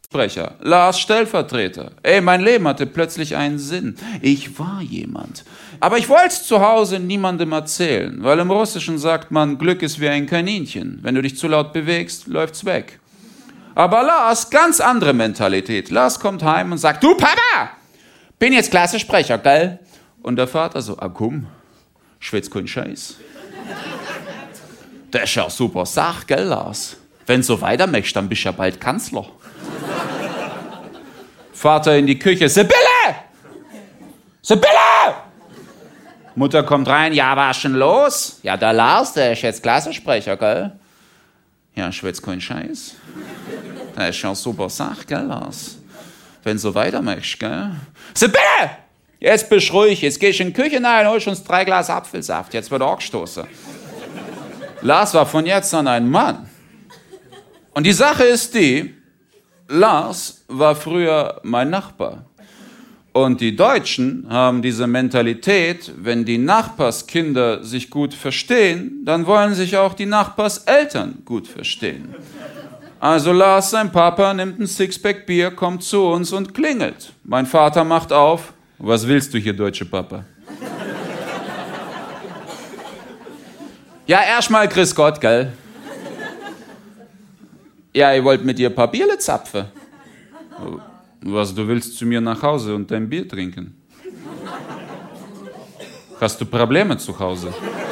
Sprecher, Lars Stellvertreter. Ey, mein Leben hatte plötzlich einen Sinn. Ich war jemand. Aber ich wollte es zu Hause niemandem erzählen, weil im Russischen sagt man, Glück ist wie ein Kaninchen. Wenn du dich zu laut bewegst, läuft's weg. Aber Lars, ganz andere Mentalität. Lars kommt heim und sagt, du Papa, bin jetzt Klassensprecher, gell? Und der Vater so, komm, schwätz keinen Scheiß. Das ist ja eine super Sache, gell, Lars? Wenn du so weitermachst, dann bist du ja bald Kanzler. Vater in die Küche, Sibylle! Sibylle! Mutter kommt rein, ja, was schon los? Ja, der Lars, der ist jetzt Klassensprecher, gell? Ja, schwätz keinen Scheiß. Das ist ja eine super Sache, gell, Lars? Wenn du so weitermachst, gell? Sibylle! Jetzt bist du ruhig, jetzt gehst du in die Küche rein und holst uns 3 Glas Apfelsaft, jetzt wird er angestoßen. Lars war von jetzt an ein Mann. Und die Sache ist die, Lars war früher mein Nachbar. Und die Deutschen haben diese Mentalität, wenn die Nachbarskinder sich gut verstehen, dann wollen sich auch die Nachbarseltern gut verstehen. Also Lars, sein Papa, nimmt ein Sixpack Bier, kommt zu uns und klingelt. Mein Vater macht auf. Was willst du hier, deutsche Papa? Ja, erstmal grüß Gott, gell? Ja, ich wollte mit dir ein paar Bierle zapfen. Was, du willst zu mir nach Hause und dein Bier trinken? Hast du Probleme zu Hause?